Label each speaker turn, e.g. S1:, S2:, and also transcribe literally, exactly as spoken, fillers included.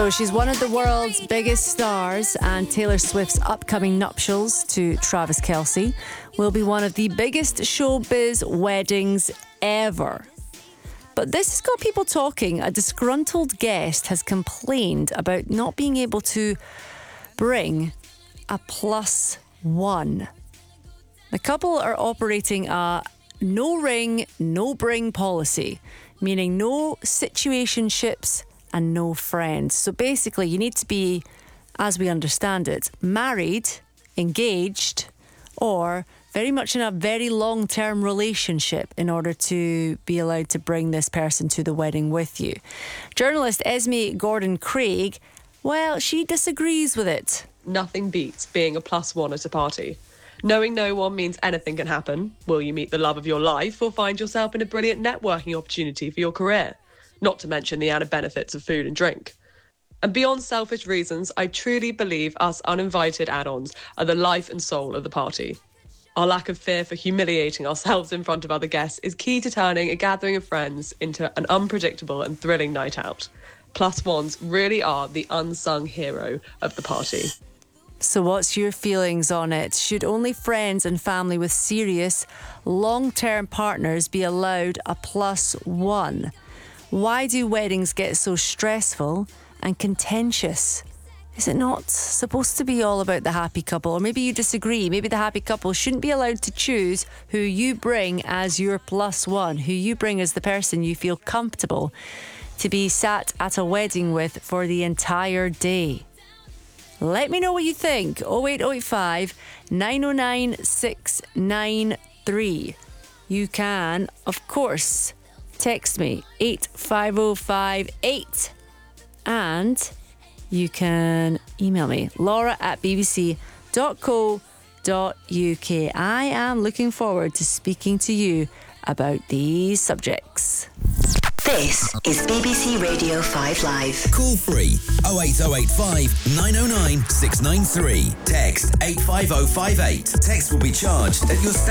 S1: So she's one of the world's biggest stars, and Taylor Swift's upcoming nuptials to Travis Kelce will be one of the biggest showbiz weddings ever. But this has got people talking. A disgruntled guest has complained about not being able to bring a plus one. The couple are operating a no ring, no bring policy, meaning no situationships and no friends. So basically, you need to be, as we understand it, married, engaged, or very much in a very long-term relationship in order to be allowed to bring this person to the wedding with you. Journalist Esme Gordon-Craig, well, she disagrees with it.
S2: Nothing beats being a plus one at a party. Knowing no one means anything can happen. Will you meet the love of your life or find yourself in a brilliant networking opportunity for your career? Not to mention the added benefits of food and drink. And beyond selfish reasons, I truly believe us uninvited add-ons are the life and soul of the party. Our lack of fear for humiliating ourselves in front of other guests is key to turning a gathering of friends into an unpredictable and thrilling night out. Plus ones really are the unsung hero of the party.
S1: So what's your feelings on it? Should only friends and family with serious, long-term partners be allowed a plus one? Why do weddings get so stressful and contentious? Is it not supposed to be all about the happy couple? Or maybe you disagree. Maybe the happy couple shouldn't be allowed to choose who you bring as your plus one, who you bring as the person you feel comfortable to be sat at a wedding with for the entire day. Let me know what you think. oh eight oh eight five, nine oh nine, six nine three. You can, of course, text me eight five oh five eight, and you can email me laura at b b c dot co dot u k. I am looking forward to speaking to you about these subjects.
S3: This is B B C Radio five Live.
S4: Call free oh eight oh eight five, nine oh nine, six nine three. Text eight five oh five eight. Text will be charged at your